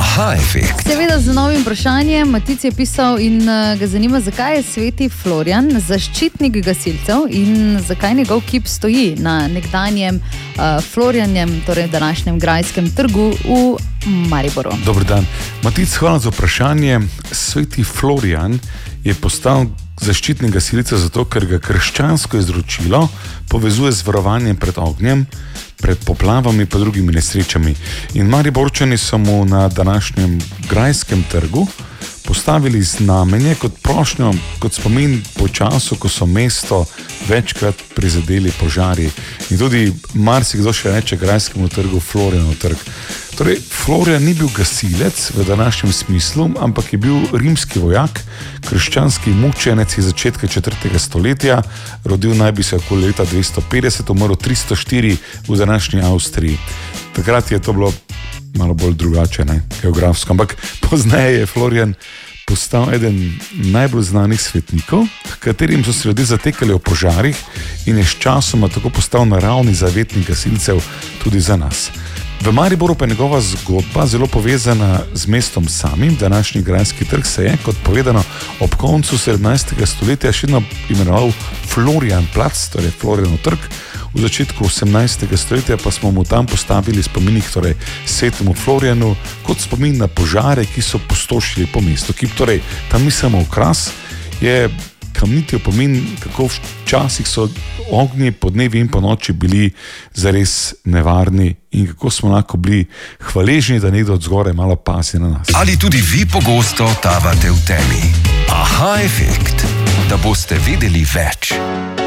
Aha efekt. Seveda z novim vprašanjem. Matic je pisal in ga zanima, zakaj je sveti Florjan zaščitnik gasilcev in zakaj njegov kip stoji na nekdanjem Florjanjem, torej današnjem Grajskem trgu v Mariboru. Dober dan. Matic, hvala za vprašanje. Sveti Florjan je postal zaščitnik gasilcev zato, ker ga krščansko izročilo povezuje z varovanjem pred ognjem, pred poplavami pa drugimi nesrečami. In Mariborčani so mu na današnjem Grajskem trgu postavili znamenje kot prošnjo, kot spomin po času, ko so mesto večkrat prizadeli požari. In tudi marsikdo še reče Grajskemu trgu Florjanov trg. Torej, Florjan ni bil gasilec v današnjem smislu, ampak je bil rimski vojak, krščanski mučenec iz začetka 4. stoletja, rodil naj bi se okoli leta 250, umrl 304 v današnji Avstriji. Takrat je to bilo malo bolj drugače, geografsko, ampak pozneje je Florjan postal eden najbolj znanih svetnikov, katerim so se ljudje zatekali v požarih in je sčasoma tako postal naravni zavetnik gasilcev tudi za nas. V Mariboru pa je njegova zgodba zelo povezana z mestom samim. Današnji Grajski trg se je, kot povedano, ob koncu 17. stoletja še vedno imenoval Florian Plac, torej Florianov trg. V začetku 18. stoletja pa smo mu tam postavili spomenik, torej svetemu Florjanu, kot spomin na požare, ki so pustošili po mestu. Kip torej tam ni samo okras, je kamniti opomin, kako včasih so ognji po dnevi in po noči bili zares nevarni in kako smo lahko bili hvaležni, da nekdo od zgoraj malo pazi na nas. Ali tudi vi pogosto tavate v temi? Aha efekt, da boste vedeli več.